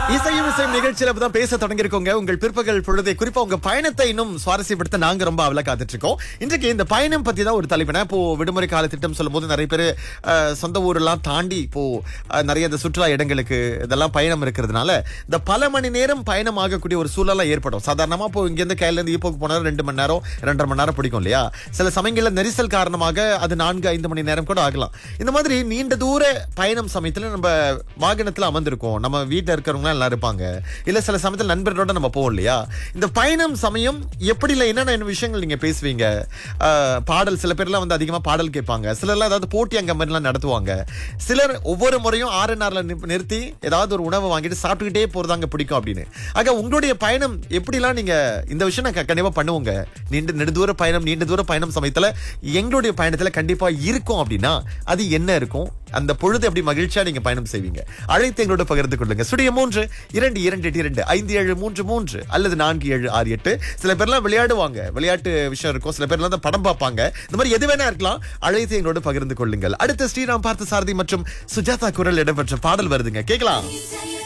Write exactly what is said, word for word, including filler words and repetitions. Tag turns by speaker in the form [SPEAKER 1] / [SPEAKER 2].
[SPEAKER 1] இசையும் இசையும் நிகழ்ச்சியில தான் பேச தொடங்கியிருக்கோங்க. உங்கள் பிற்பகல் பொழுதை, குறிப்பா உங்க பயணத்தை இன்னும் சுவாரஸ்யப்படுத்த நாங்க ரொம்ப அவல காத்துட்டு இருக்கோம். இன்றைக்கு இந்த பயணம் பத்தி தான் ஒரு தலைப்பின. இப்போ விடுமுறை கால திட்டம் சொல்லும் போது நிறைய பேர் சொந்த ஊரெல்லாம் தாண்டி இப்போ அஹ், நிறைய இந்த சுற்றுலா இடங்களுக்கு இதெல்லாம் பயணம் இருக்கிறதுனால இந்த பல மணி நேரம் பயணம் ஆகக்கூடிய ஒரு சூழலாம் ஏற்படும். சாதாரணமா இப்போ இங்க இருந்து கையில இருந்து ஈப்போக்கு போனா ரெண்டு மணி நேரம் ரெண்டரை மணி நேரம் பிடிக்கும் இல்லையா? சில சமயங்கள்ல நெரிசல் காரணமாக அது நான்கு ஐந்து மணி நேரம் கூட ஆகலாம். இந்த மாதிரி நீண்ட தூர பயணம் சமயத்துல நம்ம வாகனத்துல அமர்ந்திருக்கோம், நம்ம வீட்டுல இருக்கிறவங்க எல்லாம் இருப்பாங்க, இல்ல சில சமயத்துல நண்பர்களோட நம்ம போவோம் இல்லையா? இந்த பயணம் சமயம் எப்படி இல்ல என்னென்ன விஷயங்கள் நீங்க பேசுவீங்க? ஆஹ், பாடல், சில பேர்லாம் வந்து அதிகமா பாடல் கேட்பாங்க, சிலர்லாம் ஏதாவது போட்டி அங்க மாதிரி எல்லாம் நடத்துவாங்க, சிலர் ஒவ்வொரு முறையும் ஆறு நாள்ல நிறுத்தி ஏதாவது ஒரு உணவை வாங்கிட்டு சாப்பிட்டுக்கிட்டே போறதாங்க பிடிக்கும் அப்படின்னு. ஆக உங்களுடைய பயணம் எப்படிலாம் நீங்க இந்த விஷயம் நான் கண்டிப்பா பண்ணுவோங்க. நீண்ட நெடுதூர பயணம், நீண்ட தூர பயணம் சமயத்துல எங்களுடைய பயணத்துல கண்டிப்பா இருக்கும் அப்படின்னா அது என்ன இருக்கும்? அந்த பொழுது எப்படி மகிழ்ச்சியா நீங்க பயணம் செய்வீங்க? அழைத்து எங்களோட பகிர்ந்து கொள்ளுங்க. சுடிய மூன்று இரண்டு இரண்டு எட்டு இரண்டு ஐந்து ஏழு மூன்று மூன்று அல்லது நான்கு ஏழு ஆறு எட்டு. சில பேர்லாம் விளையாடுவாங்க, விளையாட்டு விஷயம் இருக்கும், சில பேர்லாம் தான் படம் பார்ப்பாங்க. இந்த மாதிரி எது வேணா இருக்கலாம், அழைத்து எங்களோட பகிர்ந்து கொள்ளுங்கள். அடுத்து ஸ்ரீராம் பார்த்த சாரதி மற்றும் சுஜாதா குரல் இடம்பெற்ற பாடல் வருதுங்க, கேட்கலாம்.